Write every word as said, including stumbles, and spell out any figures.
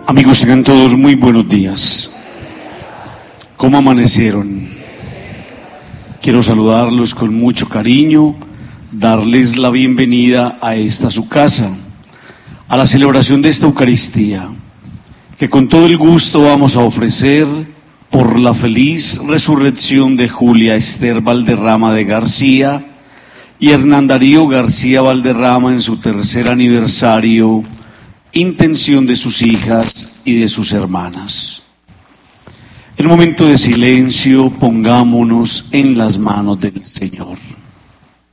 Amigos, tengan todos muy buenos días. ¿Cómo amanecieron? Quiero saludarlos con mucho cariño, darles la bienvenida a esta su casa, a la celebración de esta Eucaristía, que con todo el gusto vamos a ofrecer por la feliz resurrección de Julia Esther Valderrama de García y Hernán Darío García Valderrama en su tercer aniversario, intención de sus hijas y de sus hermanas. En un momento de silencio, pongámonos en las manos del Señor.